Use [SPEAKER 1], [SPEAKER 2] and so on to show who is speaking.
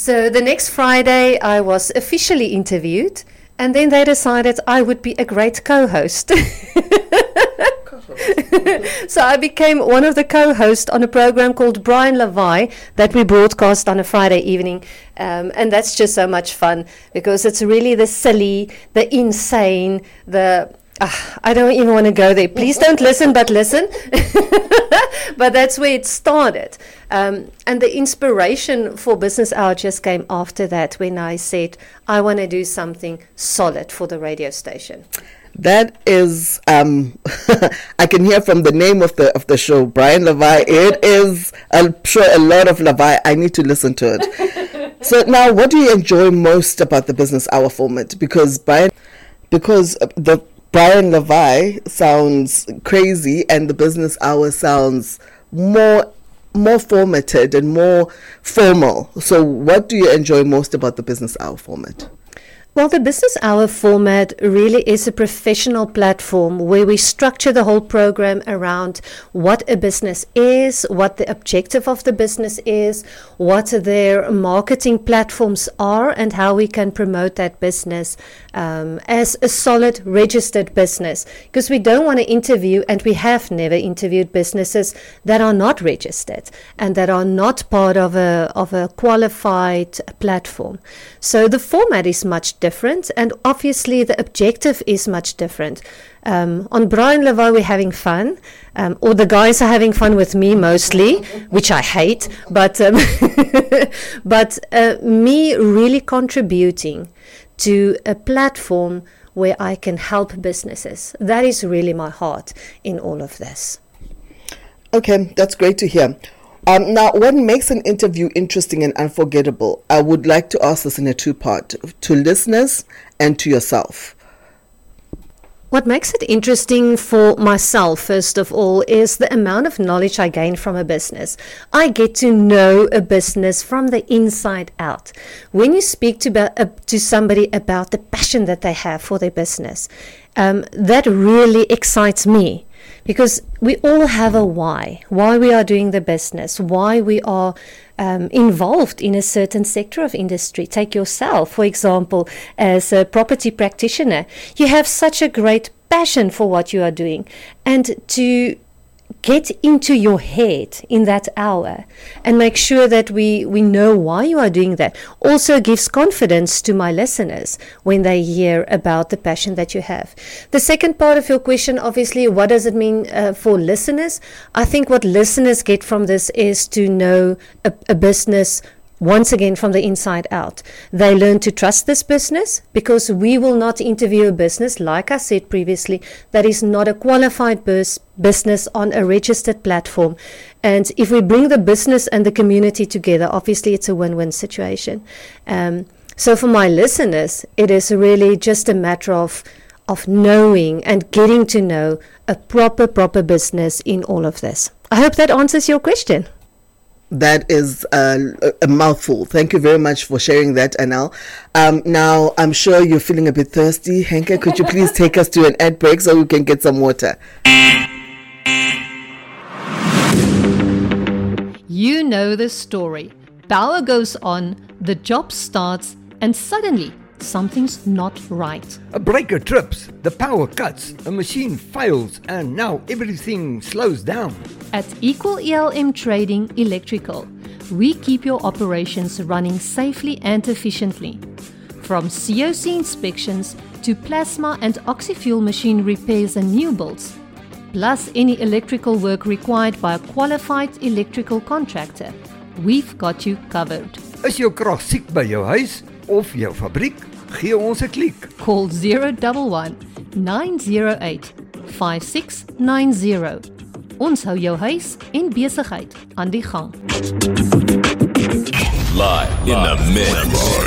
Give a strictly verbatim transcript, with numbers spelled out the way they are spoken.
[SPEAKER 1] So the next Friday, I was officially interviewed, and then they decided I would be a great co-host. So I became one of the co-hosts on a program called Brian Levi that we broadcast on a Friday evening. Um, and that's just so much fun because it's really the silly, the insane, the... Uh, I don't even want to go there. Please don't listen, but listen. But that's where it started. Um, and the inspiration for Business Hour just came after that when I said, I want to do something solid for the radio station.
[SPEAKER 2] That is, um, I can hear from the name of the of the show, Brian Levi. It is, I'm sure, a lot of Levi. I need to listen to it. So now, what do you enjoy most about the Business Hour format? Because Brian, because the Brian Levi sounds crazy, and the Business Hour sounds more more formatted and more formal. So, what do you enjoy most about the Business Hour format?
[SPEAKER 1] Well, the Business Hour format really is a professional platform where we structure the whole program around what a business is, what the objective of the business is, what their marketing platforms are, and how we can promote that business um, as a solid registered business. Because we don't want to interview, and we have never interviewed businesses that are not registered and that are not part of a of a qualified platform. So the format is much different, and obviously the objective is much different. Um, on Brian Levi, we're having fun, um, or the guys are having fun with me mostly, which I hate, but um, but uh, me really contributing to a platform where I can help businesses. That is really my heart in all of this.
[SPEAKER 2] Okay, that's great to hear. Um, now, what makes an interview interesting and unforgettable? I would like to ask this in a two-part, to listeners and to yourself.
[SPEAKER 1] What makes it interesting for myself, first of all, is the amount of knowledge I gain from a business. I get to know a business from the inside out. When you speak to, uh, to somebody about the passion that they have for their business, um, that really excites me. Because we all have a why, why we are doing the business, why we are um, involved in a certain sector of industry. Take yourself, for example, as a property practitioner. You have such a great passion for what you are doing. And to get into your head in that hour and make sure that we, we know why you are doing that also gives confidence to my listeners when they hear about the passion that you have. The second part of your question, obviously, what does it mean uh, for listeners? I think what listeners get from this is to know a, a business once again from the inside out. They learn to trust this business because we will not interview a business, like I said previously, that is not a qualified bus- business on a registered platform. And if we bring the business and the community together, obviously it's a win-win situation. Um, so for my listeners, it is really just a matter of of knowing and getting to know a proper, proper business in all of this. I hope that answers your question.
[SPEAKER 2] That is uh, a mouthful. Thank you very much for sharing that, Anel. Um, now, I'm sure you're feeling a bit thirsty. Henke, could you please take us to an ad break so we can get some water?
[SPEAKER 3] You know the story. Power goes on, the job starts, and suddenly something's not right.
[SPEAKER 4] A breaker trips, the power cuts, a machine fails, and now everything slows down.
[SPEAKER 3] At Equal E L M Trading Electrical, we keep your operations running safely and efficiently. From C O C inspections to plasma and oxy-fuel machine repairs and new builds, plus any electrical work required by a qualified electrical contractor, we've got you covered.
[SPEAKER 4] Is jou krag siek by jou huis of jou fabriek? Gee ons 'n klik.
[SPEAKER 3] Call zero one one, nine zero eight, five six nine zero. Ons hou jou huis en besigheid aan die gang.
[SPEAKER 5] Live in the mix.